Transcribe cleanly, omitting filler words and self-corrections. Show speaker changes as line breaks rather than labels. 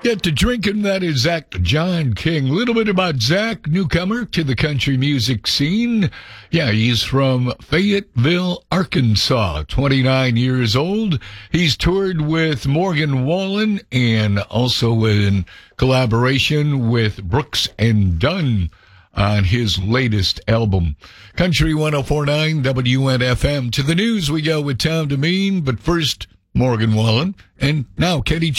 Get to drinking. That is Zach John King. A little bit about Zach, newcomer to the country music scene. Yeah, he's from Fayetteville, Arkansas, 29 years old. He's toured with Morgan Wallen and also in collaboration with Brooks and Dunn on his latest album. Country 104.9 WNFM. To the news we go with Tom Demeen, but first, Morgan Wallen, and now Kenny